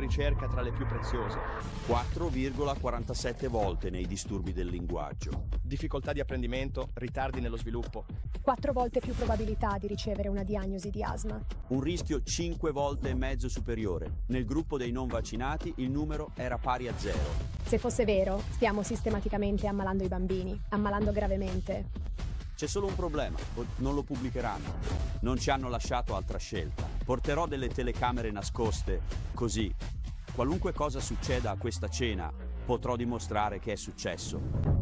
ricerca tra le più preziose. 4,47 volte nei disturbi del linguaggio. Difficoltà di apprendimento, ritardi nello sviluppo. 4 volte più probabilità di ricevere una diagnosi di asma. Un rischio 5 volte e mezzo superiore. Nel gruppo dei non vaccinati il numero era pari a 0. Se fosse vero, stiamo sistematicamente ammalando i bambini, ammalando gravemente. C'è solo un problema, non lo pubblicheranno. Non ci hanno lasciato altra scelta. Porterò delle telecamere nascoste, così, qualunque cosa succeda a questa cena, potrò dimostrare che è successo.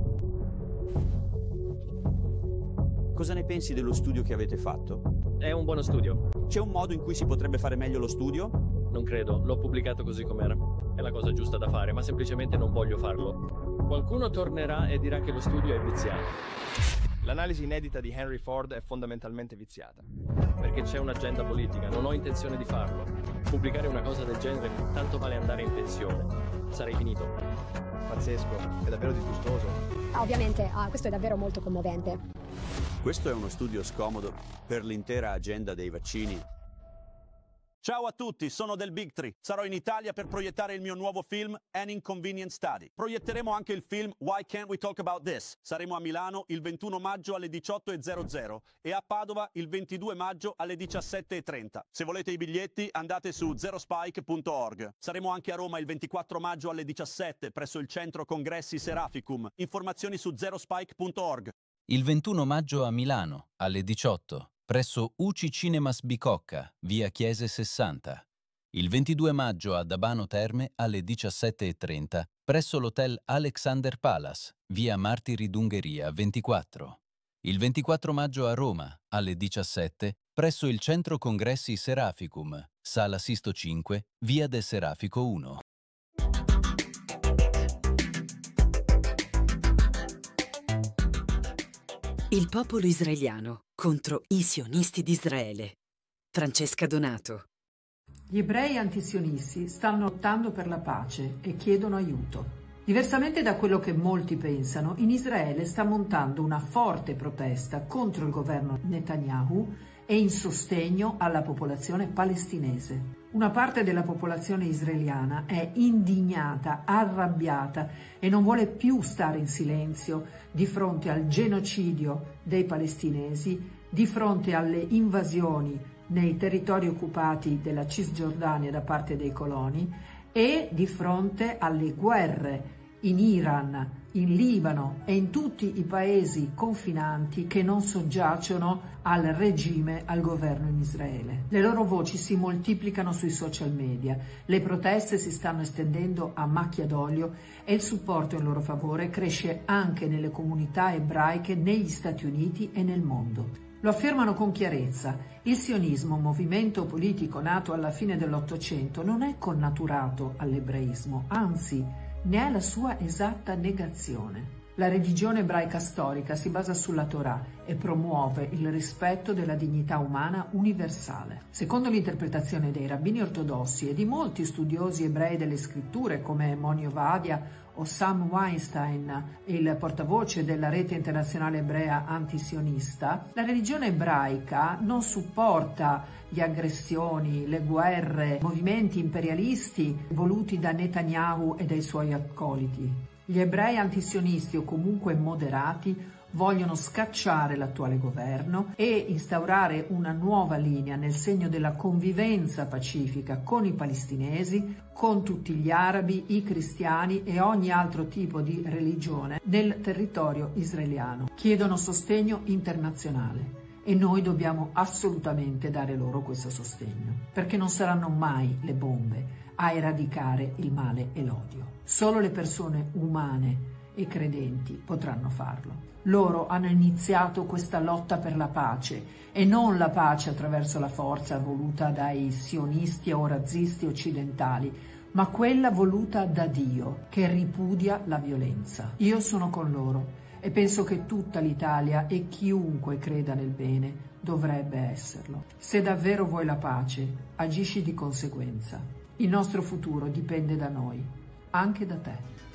Cosa ne pensi dello studio che avete fatto? È un buono studio. C'è un modo in cui si potrebbe fare meglio lo studio? Non credo, l'ho pubblicato così com'era. È la cosa giusta da fare, ma semplicemente non voglio farlo. Qualcuno tornerà e dirà che lo studio è viziato. L'analisi inedita di Henry Ford è fondamentalmente viziata. Perché c'è un'agenda politica, non ho intenzione di farlo. Pubblicare una cosa del genere tanto vale andare in pensione. Sarei finito. Pazzesco, è davvero disgustoso. Ovviamente, questo è davvero molto commovente. Questo è uno studio scomodo per l'intera agenda dei vaccini. Ciao a tutti, sono del Big Tree. Sarò in Italia per proiettare il mio nuovo film An Inconvenient Study. Proietteremo anche il film Why Can't We Talk About This? Saremo a Milano il 21 maggio alle 18:00 e a Padova il 22 maggio alle 17:30. Se volete i biglietti andate su zerospike.org. Saremo anche a Roma il 24 maggio alle 17 presso il Centro Congressi Seraficum. Informazioni su zerospike.org. Il 21 maggio a Milano alle 18 presso UCI Cinemas Bicocca, via Chiese 60. Il 22 maggio a Dabano Terme alle 17:30 presso l'hotel Alexander Palace, via Martiri d'Ungheria 24. Il 24 maggio a Roma alle 17 presso il Centro Congressi Seraficum, Sala Sisto 5, via del Serafico 1. Il popolo israeliano contro i sionisti di Israele. Francesca Donato. Gli ebrei antisionisti stanno lottando per la pace e chiedono aiuto. Diversamente da quello che molti pensano, in Israele sta montando una forte protesta contro il governo Netanyahu e in sostegno alla popolazione palestinese. Una parte della popolazione israeliana è indignata, arrabbiata e non vuole più stare in silenzio di fronte al genocidio dei palestinesi, di fronte alle invasioni nei territori occupati della Cisgiordania da parte dei coloni e di fronte alle guerre in Iran, in Libano e in tutti i paesi confinanti che non soggiacciono al regime, al governo in Israele. Le loro voci si moltiplicano sui social media, le proteste si stanno estendendo a macchia d'olio e il supporto in loro favore cresce anche nelle comunità ebraiche negli Stati Uniti e nel mondo. Lo affermano con chiarezza. Il sionismo, movimento politico nato alla fine dell'Ottocento, non è connaturato all'ebraismo, anzi ne è la sua esatta negazione. La religione ebraica storica si basa sulla Torah e promuove il rispetto della dignità umana universale. Secondo l'interpretazione dei rabbini ortodossi e di molti studiosi ebrei delle scritture come Moni Ovadia o Sam Weinstein, il portavoce della rete internazionale ebrea antisionista, la religione ebraica non supporta le aggressioni, le guerre, movimenti imperialisti voluti da Netanyahu e dai suoi accoliti. Gli ebrei antisionisti o comunque moderati vogliono scacciare l'attuale governo e instaurare una nuova linea nel segno della convivenza pacifica con i palestinesi, con tutti gli arabi, i cristiani e ogni altro tipo di religione nel territorio israeliano. Chiedono sostegno internazionale e noi dobbiamo assolutamente dare loro questo sostegno, perché non saranno mai le bombe a eradicare il male e l'odio. Solo le persone umane e credenti potranno farlo. Loro hanno iniziato questa lotta per la pace e non la pace attraverso la forza voluta dai sionisti o razzisti occidentali, ma quella voluta da Dio, che ripudia la violenza. Io sono con loro e penso che tutta l'Italia e chiunque creda nel bene dovrebbe esserlo. Se davvero vuoi la pace, agisci di conseguenza. Il nostro futuro dipende da noi, anche da te.